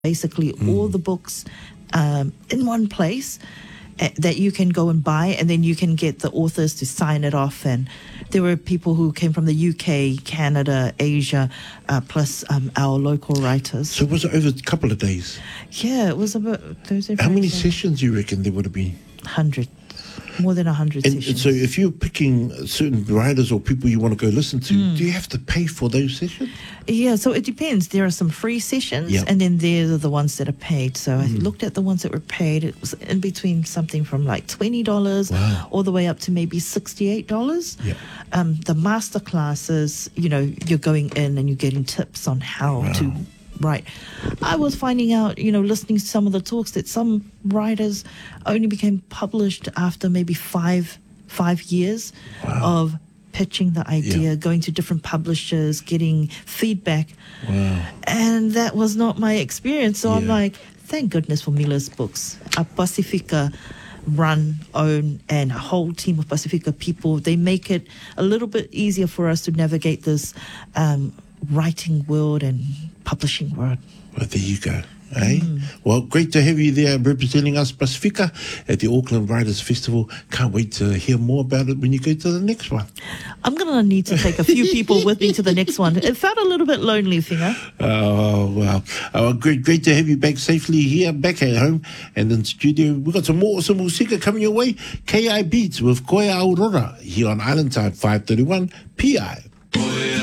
basically all the books in one place that you can go and buy, and then you can get the authors to sign it off. And there were people who came from the UK, Canada, Asia, plus our local writers. So was it over a couple of days? Yeah, it was about Thursday, Friday. How many sessions do you reckon there would have been? 100. More than 100 And sessions. so if you're picking certain writers or people you want to go listen to, do you have to pay for those sessions? Yeah, so it depends. There are some free sessions, Yep. and then there are the ones that are paid. So I looked at the ones that were paid. It was in between something from like $20 Wow. all the way up to maybe $68. Yep. The master classes, you're going in and you're getting tips on how to write. I was finding out, listening to some of the talks, that some writers only became published after maybe five years of pitching the idea, going to different publishers, getting feedback. Wow. And that was not my experience. So I'm Yeah. like, thank goodness for Miller's books. Pacifica run, own, and a whole team of Pacifica people. They make it a little bit easier for us to navigate this writing world and publishing world. Well, there you go. Well, great to have you there representing us, Pacifica, at the Auckland Writers Festival. Can't wait to hear more about it when you go to the next one. I'm going to need to take a few people with me to the next one. It felt a little bit lonely, Finger. Oh, wow. Great to have you back safely here, back at home and in studio. We've got some more awesome musika coming your way. KI Beats with Koia Aurora here on Island Time, 5:31 PI.